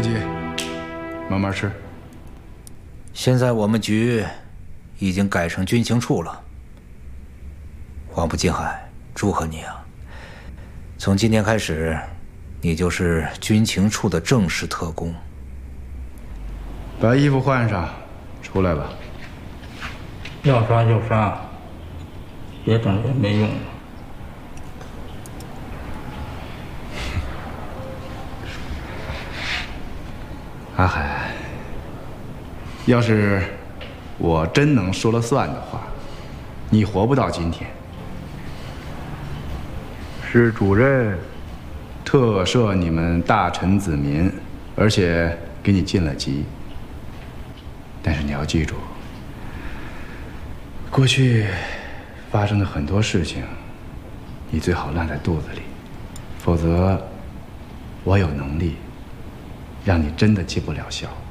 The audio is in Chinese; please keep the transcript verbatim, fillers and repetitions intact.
不急，慢慢吃。 现在我们局已经改成军情处了。黄埔金海，祝贺你啊！从今天开始，你就是军情处的正式特工。 把衣服换上，出来吧。 要杀就杀，别整这没用的。 阿海，要是我真能说了算的话，你活不到今天。是主任特赦你们大臣子民，而且给你晋了级。但是你要记住，过去发生的很多事情，你最好烂在肚子里，否则我有能力让你真的进不了校。